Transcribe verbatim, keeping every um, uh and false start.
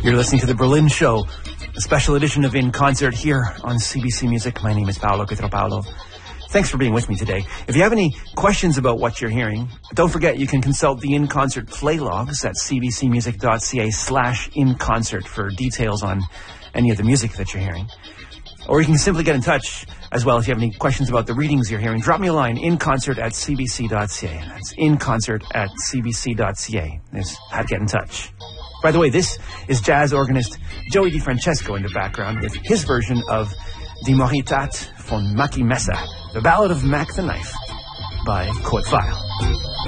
You're listening to The Berlin Show, a special edition of In Concert here on C B C Music. My name is Paolo Pietropaulo. Thanks for being with me today. If you have any questions about what you're hearing, don't forget you can consult the In Concert play logs at cbcmusic.ca slash in concert for details on any of the music that you're hearing. Or you can simply get in touch as well if you have any questions about the readings you're hearing. Drop me a line, inconcert at cbc.ca. That's inconcert at cbc.ca. There's how to get in touch. By the way, this is jazz organist Joey DiFrancesco in the background with his version of Die Moritat von Mackie Messer, the Ballad of Mac the Knife by Kurt Weill.